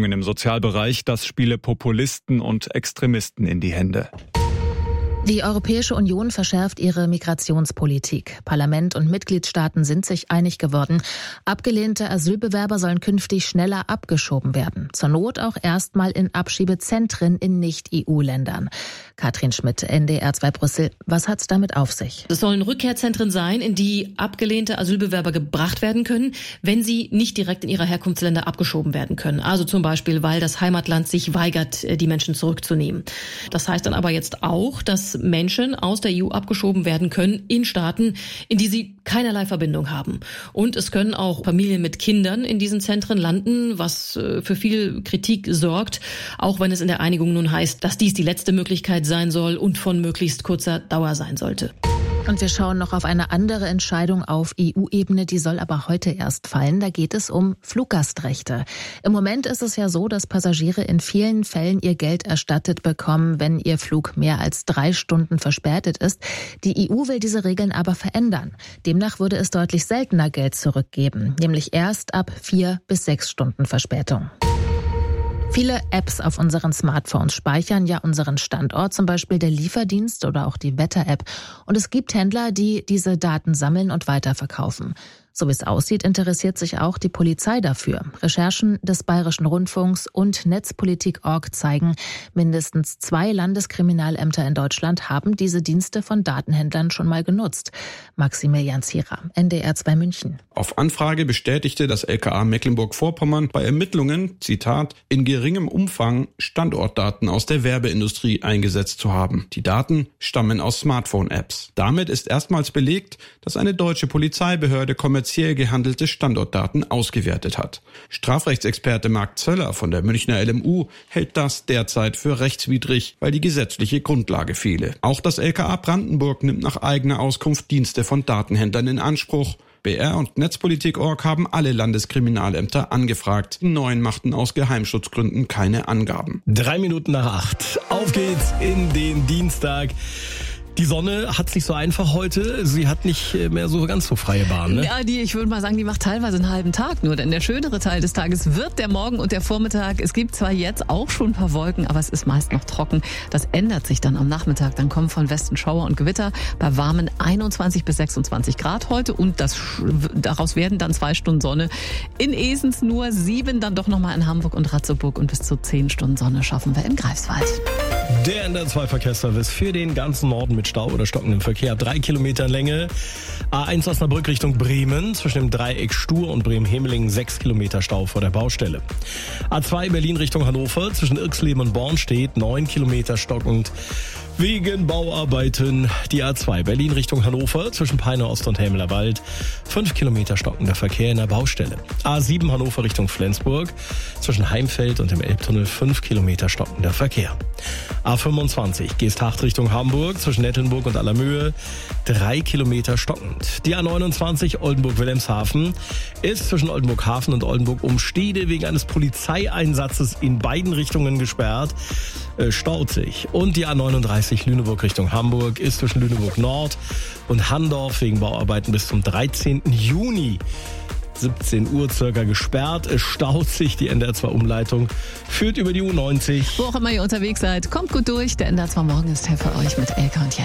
Kürzungen im Sozialbereich, das spiele Populisten und Extremisten in die Hände. Die Europäische Union verschärft ihre Migrationspolitik. Parlament und Mitgliedstaaten sind sich einig geworden. Abgelehnte Asylbewerber sollen künftig schneller abgeschoben werden. Zur Not auch erstmal in Abschiebezentren in Nicht-EU-Ländern. Katrin Schmidt, NDR 2 Brüssel. Was hat's damit auf sich? Es sollen Rückkehrzentren sein, in die abgelehnte Asylbewerber gebracht werden können, wenn sie nicht direkt in ihre Herkunftsländer abgeschoben werden können. Also zum Beispiel, weil das Heimatland sich weigert, die Menschen zurückzunehmen. Das heißt dann aber jetzt auch, dass Menschen aus der EU abgeschoben werden können in Staaten, in die sie keinerlei Verbindung haben. Und es können auch Familien mit Kindern in diesen Zentren landen, was für viel Kritik sorgt, auch wenn es in der Einigung nun heißt, dass dies die letzte Möglichkeit sein soll und von möglichst kurzer Dauer sein sollte. Und wir schauen noch auf eine andere Entscheidung auf EU-Ebene, die soll aber heute erst fallen. Da geht es um Fluggastrechte. Im Moment ist es ja so, dass Passagiere in vielen Fällen ihr Geld erstattet bekommen, wenn ihr Flug mehr als 3 Stunden verspätet ist. Die EU will diese Regeln aber verändern. Demnach würde es deutlich seltener Geld zurückgeben, nämlich erst ab 4 bis 6 Stunden Verspätung. Viele Apps auf unseren Smartphones speichern ja unseren Standort, zum Beispiel der Lieferdienst oder auch die Wetter-App. Und es gibt Händler, die diese Daten sammeln und weiterverkaufen. So wie es aussieht, interessiert sich auch die Polizei dafür. Recherchen des Bayerischen Rundfunks und Netzpolitik.org zeigen, mindestens 2 Landeskriminalämter in Deutschland haben diese Dienste von Datenhändlern schon mal genutzt. Maximilian Zierer, NDR 2 München. Auf Anfrage bestätigte das LKA Mecklenburg-Vorpommern bei Ermittlungen, Zitat, in geringem Umfang Standortdaten aus der Werbeindustrie eingesetzt zu haben. Die Daten stammen aus Smartphone-Apps. Damit ist erstmals belegt, dass eine deutsche Polizeibehörde kommerziell gehandelte Standortdaten ausgewertet hat. Strafrechtsexperte Marc Zöller von der Münchner LMU hält das derzeit für rechtswidrig, weil die gesetzliche Grundlage fehle. Auch das LKA Brandenburg nimmt nach eigener Auskunft Dienste von Datenhändlern in Anspruch. BR und Netzpolitik.org haben alle Landeskriminalämter angefragt. Die Neuen machten aus Geheimschutzgründen keine Angaben. 7:03. Auf geht's in den Dienstag. Die Sonne hat's nicht so einfach heute. Sie hat nicht mehr so ganz so freie Bahn, ne? Ja, ich würde mal sagen, die macht teilweise einen halben Tag nur. Denn der schönere Teil des Tages wird der Morgen und der Vormittag. Es gibt zwar jetzt auch schon ein paar Wolken, aber es ist meist noch trocken. Das ändert sich dann am Nachmittag. Dann kommen von Westen Schauer und Gewitter bei warmen 21 bis 26 Grad heute. Und daraus werden dann 2 Stunden Sonne. In Esens nur 7, dann doch nochmal in Hamburg und Ratzeburg. Und bis zu 10 Stunden Sonne schaffen wir in Greifswald. Der NDR 2 Verkehrsservice für den ganzen Norden mit Stau oder stockendem Verkehr. 3 Kilometer Länge. A1 Osnabrück Richtung Bremen. Zwischen dem Dreieck Stur und Bremen-Hemelingen 6 Kilometer Stau vor der Baustelle. A2 Berlin Richtung Hannover. Zwischen Irxleben und Bornstedt 9 Kilometer stockend wegen Bauarbeiten. Die A2 Berlin Richtung Hannover. Zwischen Peine Ost und Helmeler Wald 5 Kilometer stockender Verkehr in der Baustelle. A7 Hannover Richtung Flensburg. Zwischen Heimfeld und dem Elbtunnel 5 Kilometer stockender Verkehr. A25 Geesthacht Richtung Hamburg. Zwischen Nettelnburg und Allermöhe 3 Kilometer stockend. Die A29 Oldenburg-Wilhelmshaven ist zwischen Oldenburg-Hafen und Oldenburg-Umstede wegen eines Polizeieinsatzes in beiden Richtungen gesperrt. Staut sich. Und die A39 Lüneburg Richtung Hamburg ist zwischen Lüneburg Nord und Handorf wegen Bauarbeiten bis zum 13. Juni 17 Uhr circa gesperrt. Es staut sich. Die NDR 2 Umleitung führt über die U90. Wo auch immer ihr unterwegs seid, kommt gut durch. Der NDR 2 Morgen ist hier für euch mit Elke und Jens.